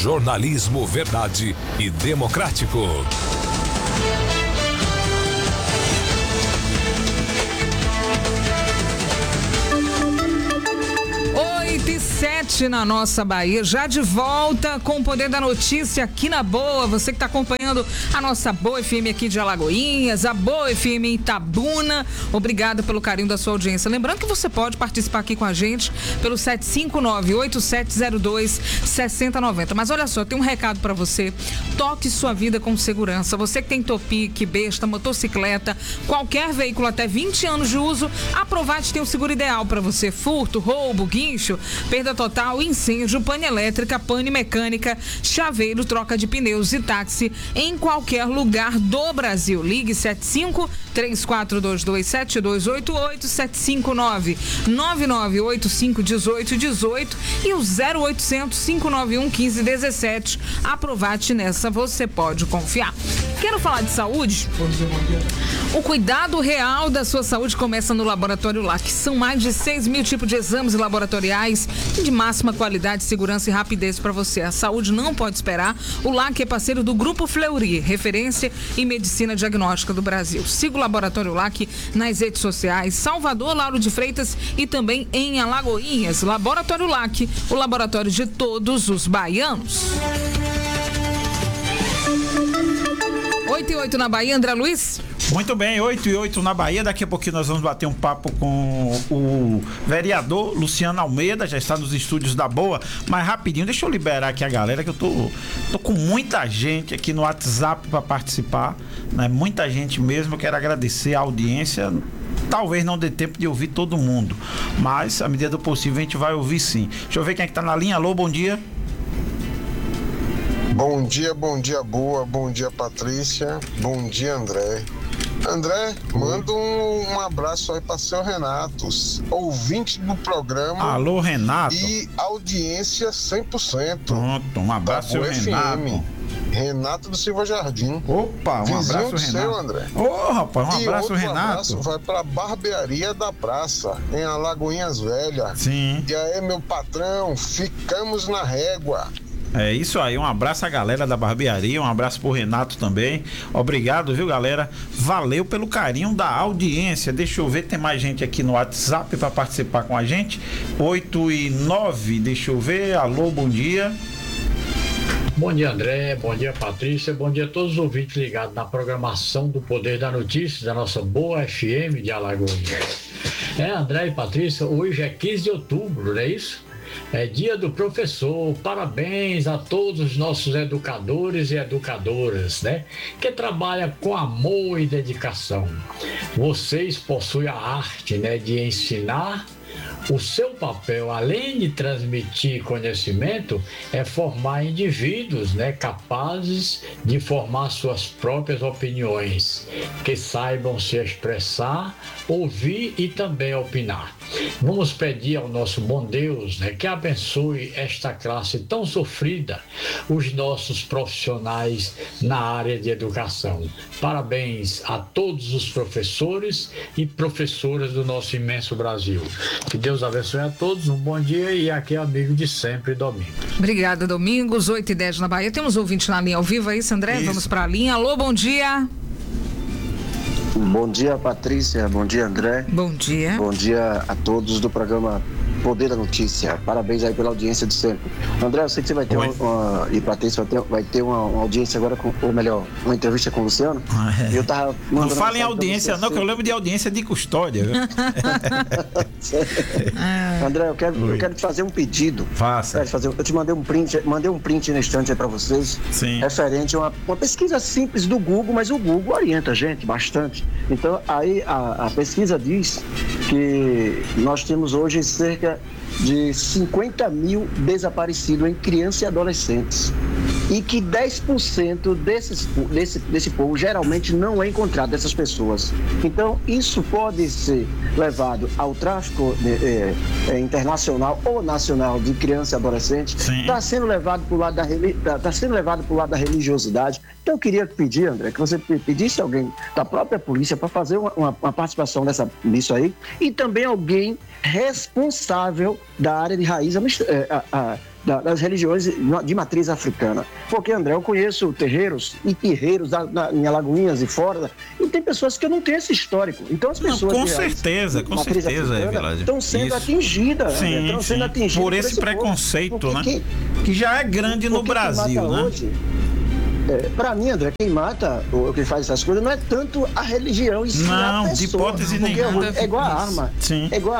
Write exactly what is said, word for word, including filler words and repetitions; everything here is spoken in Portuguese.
Jornalismo verdade e democrático. oito e sete na nossa Bahia, já de volta com o Poder da Notícia aqui na Boa. Você que está acompanhando a nossa Boa F M aqui de Alagoinhas, a Boa F M em Itabuna. Obrigada pelo carinho da sua audiência. Lembrando que você pode participar aqui com a gente pelo sete cinco nove, oito sete zero dois, seis zero nove zero. Mas olha só, tem um recado para você. Toque sua vida com segurança. Você que tem Topic, besta, motocicleta, qualquer veículo até vinte anos de uso, a Provate tem o seguro ideal para você. Furto, roubo, guincho, perda total, incêndio, pane elétrica, pane mecânica, chaveiro, troca de pneus e táxi em qualquer lugar do Brasil. Ligue sete cinco três quatro dois dois sete dois oito oito, sete cinco nove, nove nove oito cinco um oito um oito e o zero oitocentos, cinco nove um, um cinco um sete. Aprovate, nessa você pode confiar. Quero falar de saúde? O cuidado real da sua saúde começa no Laboratório L A C. São mais de seis mil tipos de exames laboratoriais de máxima qualidade, segurança e rapidez para você. A saúde não pode esperar. O L A C é parceiro do Grupo Fleury, referência em medicina diagnóstica do Brasil. Siga o Laboratório L A C nas redes sociais, Salvador, Lauro de Freitas e também em Alagoinhas. Laboratório L A C, o laboratório de todos os baianos. oito e oito na Bahia, André Luiz. Muito bem, oito e oito na Bahia. Daqui a pouquinho nós vamos bater um papo com o vereador Luciano Almeida, já está nos estúdios da Boa. Mas rapidinho, deixa eu liberar aqui a galera, que eu tô, tô com muita gente aqui no WhatsApp para participar, né? Muita gente mesmo. Eu quero agradecer a audiência. Talvez não dê tempo de ouvir todo mundo, mas à medida do possível a gente vai ouvir sim. Deixa eu ver quem é que tá na linha. Alô, bom dia. Bom dia, bom dia, Boa, bom dia, Patrícia, bom dia, André. André, manda um, um abraço aí para seu Renato, ouvinte do programa. Alô, Renato. E audiência cem por cento. Pronto, um abraço, seu Renato. Renato do Silva Jardim. Opa, um Vizinho abraço, seu, Renato. André. Ô, oh, rapaz, um e abraço, outro Renato. Abraço vai para a Barbearia da Praça, em Alagoinhas Velhas. Sim. E aí, meu patrão, ficamos na régua. É isso aí, um abraço à galera da barbearia, um abraço pro Renato também. Obrigado, viu, galera? Valeu pelo carinho da audiência. Deixa eu ver, tem mais gente aqui no WhatsApp para participar com a gente. oito e nove, deixa eu ver. Alô, bom dia. Bom dia, André, bom dia, Patrícia, bom dia a todos os ouvintes ligados na programação do Poder da Notícia da nossa Boa F M de Alagoinhas. É, André e Patrícia, hoje é quinze de outubro, não é isso? É dia do professor. Parabéns a todos os nossos educadores e educadoras, né? Que trabalham com amor e dedicação. Vocês possuem a arte, né, de ensinar. O seu papel, além de transmitir conhecimento, é formar indivíduos, né, capazes de formar suas próprias opiniões, que saibam se expressar, ouvir e também opinar. Vamos pedir ao nosso bom Deus, né, que abençoe esta classe tão sofrida, os nossos profissionais na área de educação. Parabéns a todos os professores e professoras do nosso imenso Brasil. Que Deus abençoe a todos, um bom dia e aqui é amigo de sempre, Domingos. Obrigada, Domingos, oito e dez na Bahia. Temos ouvinte na linha ao vivo, é isso, André? Isso. Vamos para a linha. Alô, bom dia. Bom dia, Patrícia. Bom dia, André. Bom dia. Bom dia a todos do programa Poder da Notícia. Parabéns aí pela audiência de sempre. André, eu sei que você vai ter uma, uma, e Patrícia vai ter, vai ter uma, uma audiência agora, com, ou melhor, uma entrevista com o Luciano. Ah, é. Eu tava não fala em audiência não, que eu lembro de audiência de custódia. André, eu quero, eu quero te fazer um pedido. Faça. Eu, fazer, eu te mandei um print, mandei um print na estante aí pra vocês. Sim. Referente a uma, uma pesquisa simples do Google, mas o Google orienta a gente bastante. Então, aí a, a pesquisa diz que nós temos hoje cerca de cinquenta mil desaparecidos em crianças e adolescentes. E que dez por cento desses, desse, desse povo geralmente não é encontrado, dessas pessoas. Então, isso pode ser levado ao tráfico é, é, internacional ou nacional de criança e adolescente. Está sendo levado para o lado da tá sendo levado para o lado da religiosidade. Então, eu queria pedir, André, que você pedisse alguém da própria polícia para fazer uma, uma, uma participação nessa, nisso aí, e também alguém responsável da área de raiz a, a, a, da, das religiões de matriz africana. Porque, André, eu conheço terreiros e terreiros na, na, em Alagoinhas e fora, e tem pessoas que não têm esse histórico. Então as pessoas... Não, com de raiz, certeza, com certeza, é, Vilásio. Estão sendo Isso. atingidas. Sim, estão sim. sendo atingidas por esse, esse preconceito, povo. né? Quem, que já é grande no Brasil, né? Hoje, é, para mim, André, quem mata ou quem faz essas coisas não é tanto a religião em si, não, a pessoa, de hipótese porque nenhuma. é igual a arma. Sim. É igual